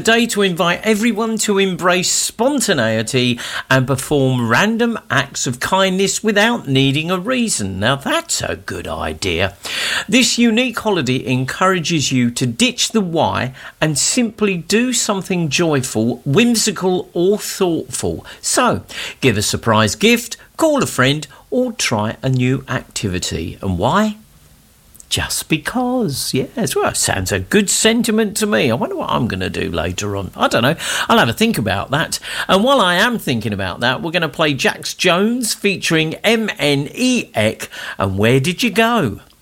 day to invite everyone to embrace spontaneity and perform random acts of kindness without needing a reason. Now that's a good idea. This unique holiday encourages you to ditch the why and simply do something joyful, whimsical or thoughtful. So, give a surprise gift, call a friend or try a new activity. And why? Just because. Yes, well, sounds a good sentiment to me. I wonder what I'm going to do later on. I don't know. I'll have a think about that. And while I am thinking about that, we're going to play Jax Jones featuring MNEK and Where Did You Go?